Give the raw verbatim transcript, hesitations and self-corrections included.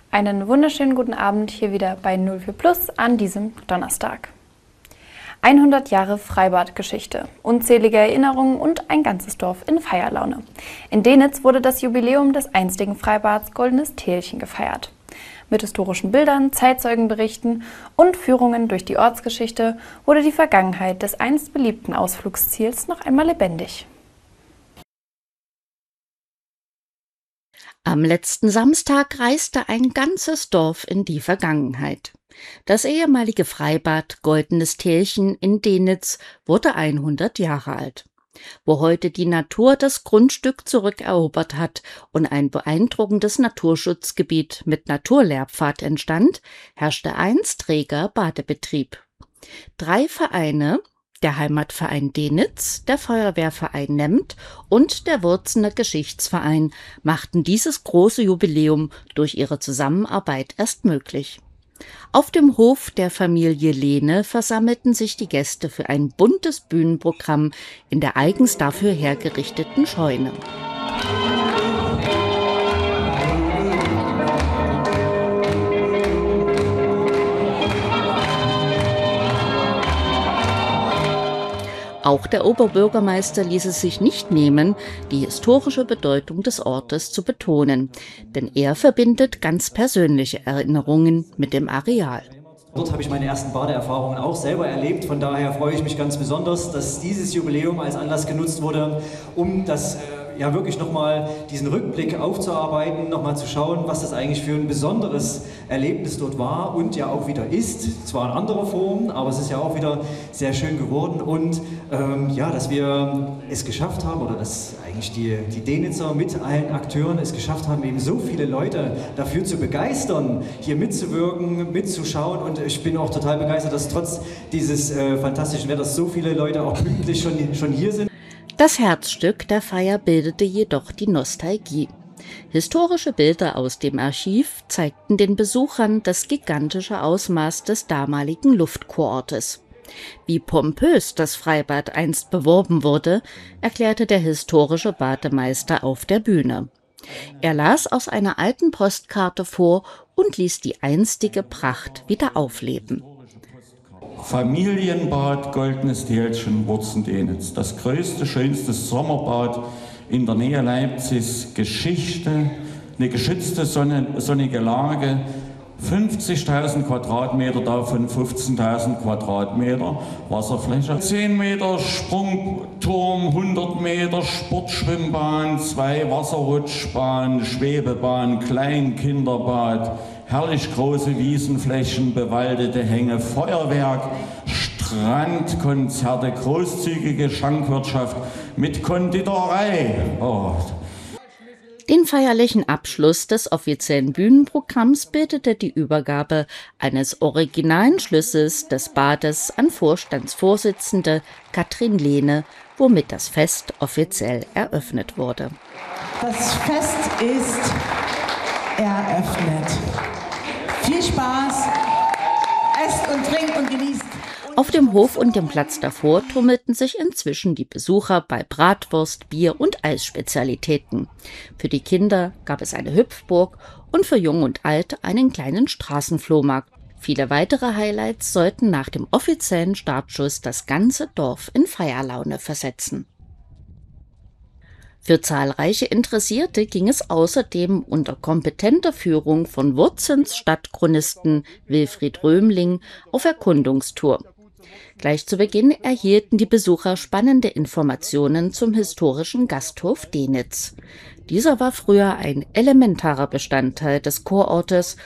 Einen wunderschönen guten Abend hier wieder bei null vier Plus an diesem Donnerstag. hundert Jahre Freibadgeschichte, unzählige Erinnerungen und ein ganzes Dorf in Feierlaune. In Denitz wurde das Jubiläum des einstigen Freibads Goldenes Tälchen gefeiert. Mit historischen Bildern, Zeitzeugenberichten und Führungen durch die Ortsgeschichte wurde die Vergangenheit des einst beliebten Ausflugsziels noch einmal lebendig. Am letzten Samstag reiste ein ganzes Dorf in die Vergangenheit. Das ehemalige Freibad Goldenes Tälchen in Denitz wurde hundert Jahre alt. Wo heute die Natur das Grundstück zurückerobert hat und ein beeindruckendes Naturschutzgebiet mit Naturlehrpfad entstand, herrschte einst reger Badebetrieb. Drei Vereine, der Heimatverein Denitz, der Feuerwehrverein Nemmt und der Wurzener Geschichtsverein, machten dieses große Jubiläum durch ihre Zusammenarbeit erst möglich. Auf dem Hof der Familie Lehne versammelten sich die Gäste für ein buntes Bühnenprogramm in der eigens dafür hergerichteten Scheune. Auch der Oberbürgermeister ließ es sich nicht nehmen, die historische Bedeutung des Ortes zu betonen, denn er verbindet ganz persönliche Erinnerungen mit dem Areal. Dort habe ich meine ersten Badeerfahrungen auch selber erlebt, von daher freue ich mich ganz besonders, dass dieses Jubiläum als Anlass genutzt wurde, um das äh, ja wirklich nochmal diesen Rückblick aufzuarbeiten, nochmal zu schauen, was das eigentlich für ein besonderes Erlebnis dort war und ja auch wieder ist. Zwar in anderer Form, aber es ist ja auch wieder sehr schön geworden und ähm, ja, dass wir es geschafft haben, oder dass eigentlich die, die Denitzer mit allen Akteuren es geschafft haben, eben so viele Leute dafür zu begeistern, hier mitzuwirken, mitzuschauen, und ich bin auch total begeistert, dass trotz dieses äh, fantastischen Wetters so viele Leute auch pünktlich schon, schon hier sind. Das Herzstück der Feier bildete jedoch die Nostalgie. Historische Bilder aus dem Archiv zeigten den Besuchern das gigantische Ausmaß des damaligen Luftkurortes. Wie pompös das Freibad einst beworben wurde, erklärte der historische Bademeister auf der Bühne. Er las aus einer alten Postkarte vor und ließ die einstige Pracht wieder aufleben. Familienbad Goldenes Tälchen, Wurzen-Denitz. Das größte, schönste Sommerbad in der Nähe Leipzigs. Geschichte, eine geschützte Sonne, sonnige Lage, fünfzigtausend Quadratmeter, davon fünfzehntausend Quadratmeter Wasserfläche, zehn Meter Sprungturm, hundert Meter Sportschwimmbahn, zwei Wasserrutschbahnen, Schwebebahn, Kleinkinderbad, herrlich große Wiesenflächen, bewaldete Hänge, Feuerwerk, Strandkonzerte, großzügige Schankwirtschaft mit Konditorei. Oh. Den feierlichen Abschluss des offiziellen Bühnenprogramms bildete die Übergabe eines originalen Schlüssels des Bades an Vorstandsvorsitzende Katrin Lehne, womit das Fest offiziell eröffnet wurde. Das Fest ist eröffnet. Viel Spaß, esst und trinkt und genießt. Auf dem Hof und dem Platz davor tummelten sich inzwischen die Besucher bei Bratwurst, Bier und Eisspezialitäten. Für die Kinder gab es eine Hüpfburg und für Jung und Alt einen kleinen Straßenflohmarkt. Viele weitere Highlights sollten nach dem offiziellen Startschuss das ganze Dorf in Feierlaune versetzen. Für zahlreiche Interessierte ging es außerdem unter kompetenter Führung von Wurzens Stadtchronisten Wilfried Römling auf Erkundungstour. Gleich zu Beginn erhielten die Besucher spannende Informationen zum historischen Gasthof Denitz. Dieser war früher ein elementarer Bestandteil des Kurortes